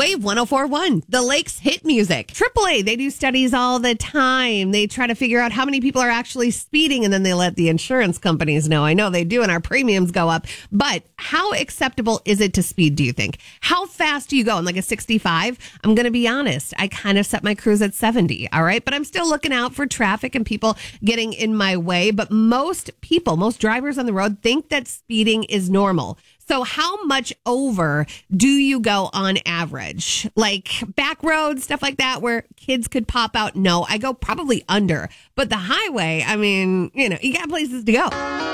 Wave 104.1, the Lakes hit music. AAA, they do studies all the time. They try to figure out how many people are actually speeding, and then they let the insurance companies know. I know they do, and our premiums go up. But how acceptable is it to speed, do you think? How fast do you go? In like a 65? I'm going to be honest. I kind of set my cruise at 70, all right? But I'm still looking out for traffic and people getting in my way. But most drivers on the road think that speeding is normal. So how much over do you go on average? Like back roads, stuff like that, where kids could pop out? No, I go probably under. But the highway, I mean, you got places to go.